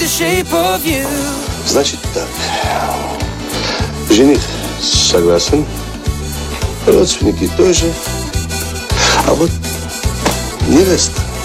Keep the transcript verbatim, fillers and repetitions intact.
Значит так. Жених согласен, родственники тоже, а вот невеста